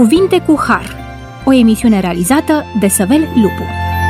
Cuvinte cu Har, o emisiune realizată de Săvel Lupu.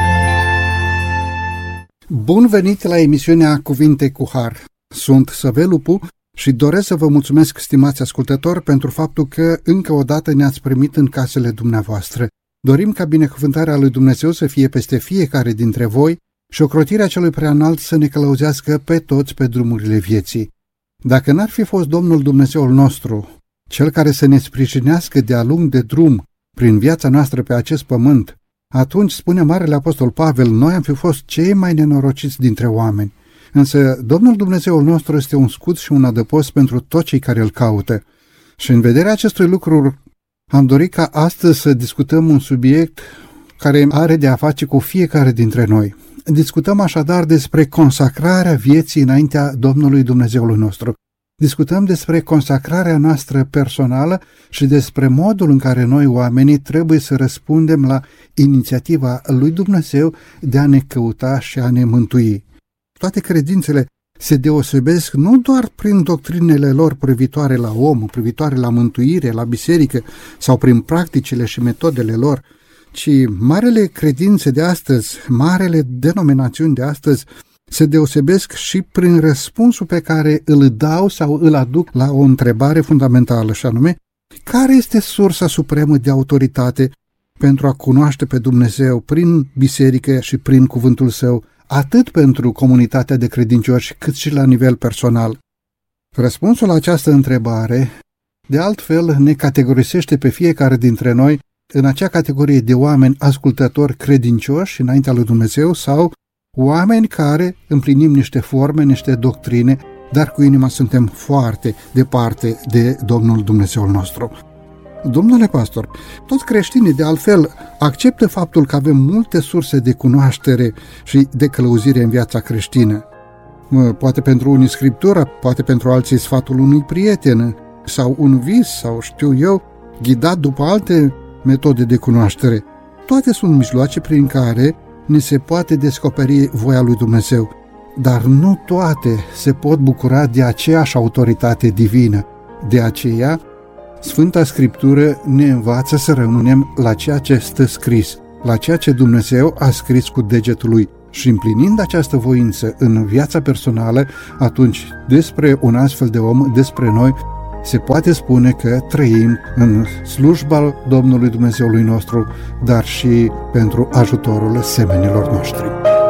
Bun venit la emisiunea Cuvinte cu Har. Sunt Săvel Lupu și doresc să vă mulțumesc, stimați ascultători, pentru faptul că încă o dată ne-ați primit în casele dumneavoastră. Dorim ca binecuvântarea lui Dumnezeu să fie peste fiecare dintre voi și ocrotirea celui preanalt să ne călăuzească pe toți pe drumurile vieții. Dacă n-ar fi fost Domnul Dumnezeul nostru, Cel care să ne sprijinească de-a lung de drum prin viața noastră pe acest pământ, atunci, spune Marele Apostol Pavel, noi am fi fost cei mai nenorociți dintre oameni. Însă Domnul Dumnezeul nostru este un scut și un adăpost pentru toți cei care îl caută. Și în vederea acestui lucru am dorit ca astăzi să discutăm un subiect care are de a face cu fiecare dintre noi. Discutăm așadar despre consacrarea vieții înaintea Domnului Dumnezeului nostru. Discutăm despre consacrarea noastră personală și despre modul în care noi, oamenii, trebuie să răspundem la inițiativa lui Dumnezeu de a ne căuta și a ne mântui. Toate credințele se deosebesc nu doar prin doctrinele lor privitoare la om, privitoare la mântuire, la biserică sau prin practicile și metodele lor, ci marele credințe de astăzi, marele denominațiuni de astăzi se deosebesc și prin răspunsul pe care îl dau sau îl aduc la o întrebare fundamentală, și anume, care este sursa supremă de autoritate pentru a cunoaște pe Dumnezeu prin biserică și prin cuvântul Său, atât pentru comunitatea de credincioși, cât și la nivel personal? Răspunsul la această întrebare, de altfel, ne categorisește pe fiecare dintre noi în acea categorie de oameni ascultători credincioși înaintea lui Dumnezeu sau oameni care împlinim niște forme, niște doctrine, dar cu inima suntem foarte departe de Domnul Dumnezeul nostru. Domnule pastor, toți creștinii de altfel acceptă faptul că avem multe surse de cunoaștere și de călăuzire în viața creștină. Poate pentru unii Scriptura, poate pentru alții sfatul unui prieten sau un vis sau știu eu, ghidat după alte metode de cunoaștere. Toate sunt mijloace prin care ne se poate descoperi voia lui Dumnezeu, dar nu toate se pot bucura de aceeași autoritate divină. De aceea, Sfânta Scriptură ne învață să rămânem la ceea ce stă scris, la ceea ce Dumnezeu a scris cu degetul lui. Și împlinind această voință în viața personală, atunci despre un astfel de om, despre noi, se poate spune că trăim în slujba Domnului Dumnezeului nostru, dar și pentru ajutorul semenilor noștri.